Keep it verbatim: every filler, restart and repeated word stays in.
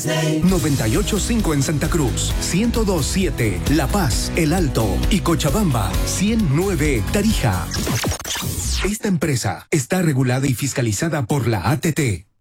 Disney. noventa y ocho punto cinco en Santa Cruz, ciento dos punto siete La Paz, El Alto y Cochabamba, ciento nueve Tarija. Esta empresa está regulada y fiscalizada por la A T T.